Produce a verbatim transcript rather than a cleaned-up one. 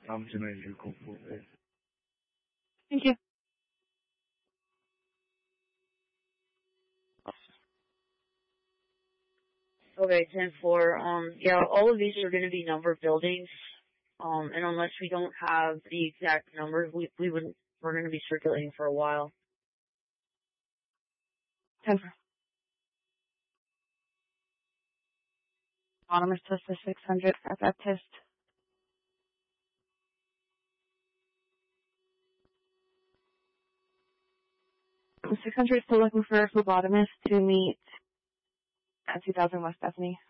다음 질문해 주실 거고. 네. Thank you. Okay, ten four. Um, yeah, all of these are going to be numbered buildings. Um, and unless we don't have the exact numbers, we we wouldn't. We're going to be circulating for a while. ten four. Autonomous Tesla six hundred at that test. six hundred still looking for a phlebotomist to meet at two thousand West Bethany.